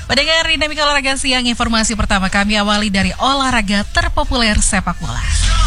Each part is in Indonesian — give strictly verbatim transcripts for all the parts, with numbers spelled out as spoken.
Pendengar Dinamika Olahraga Siang, informasi pertama kami awali dari olahraga terpopuler sepak bola.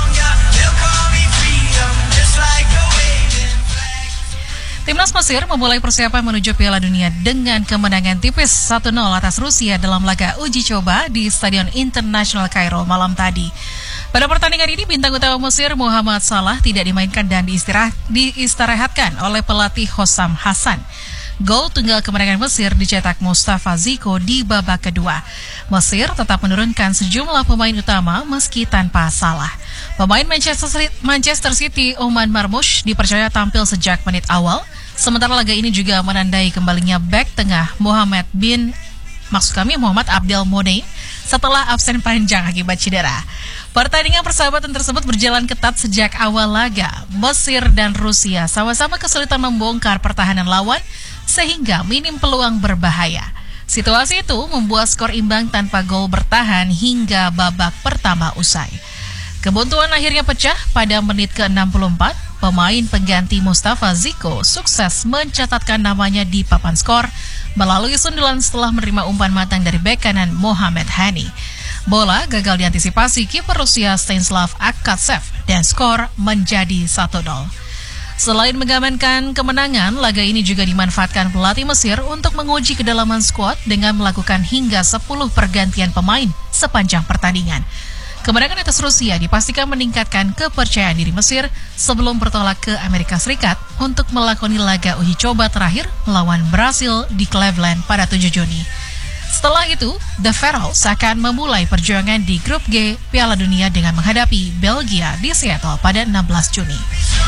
Timnas Mesir memulai persiapan menuju Piala Dunia dengan kemenangan tipis satu nol atas Rusia dalam laga uji coba di Stadion Internasional Kairo malam tadi. Pada pertandingan ini, bintang utama Mesir Muhammad Salah tidak dimainkan dan diistirahat, diistirahatkan oleh pelatih Hossam Hassan. Gol tunggal kemenangan Mesir dicetak Mustafa Ziko di babak kedua. Mesir tetap menurunkan sejumlah pemain utama meski tanpa Salah. Pemain Manchester City Oman Marmoush dipercaya tampil sejak menit awal. Sementara laga ini juga menandai kembalinya bek tengah Muhammad bin maksud kami Muhammad Abdel Moneim setelah absen panjang akibat cedera. Pertandingan persahabatan tersebut berjalan ketat sejak awal laga. Mesir dan Rusia sama-sama kesulitan membongkar pertahanan lawan sehingga minim peluang berbahaya. Situasi itu membuat skor imbang tanpa gol bertahan hingga babak pertama usai. Kebuntuan akhirnya pecah pada menit ke enam puluh empat. Pemain pengganti Mustafa Ziko sukses mencatatkan namanya di papan skor melalui sundulan setelah menerima umpan matang dari bek kanan Mohamed Hani. Bola gagal diantisipasi kiper Rusia Stanislav Akatsev dan skor menjadi satu nol. Selain mengamankan kemenangan, laga ini juga dimanfaatkan pelatih Mesir untuk menguji kedalaman skuad dengan melakukan hingga sepuluh pergantian pemain sepanjang pertandingan. Kemenangan atas Rusia dipastikan meningkatkan kepercayaan diri Mesir sebelum bertolak ke Amerika Serikat untuk melakoni laga uji coba terakhir melawan Brasil di Cleveland pada tujuh Juni. Setelah itu, The Pharaohs akan memulai perjuangan di grup G Piala Dunia dengan menghadapi Belgia di Seattle pada enam belas Juni.